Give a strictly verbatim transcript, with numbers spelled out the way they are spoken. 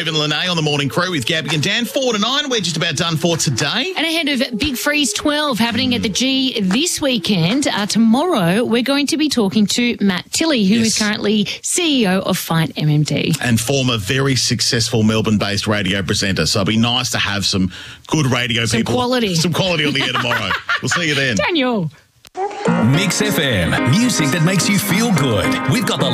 Dave and Lene on the Morning Crew with Gabby and Dan. Four to nine. We're just about done for today. And ahead of Big Freeze twelve happening at the G this weekend, uh, tomorrow we're going to be talking to Matt Tilley, who Yes. is currently C E O of Fight M M D. And former very successful Melbourne-based radio presenter. So it'll be nice to have some good radio Some people. quality. Some quality on the air tomorrow. We'll see you then. Daniel. Mix F M, music that makes you feel good. We've got the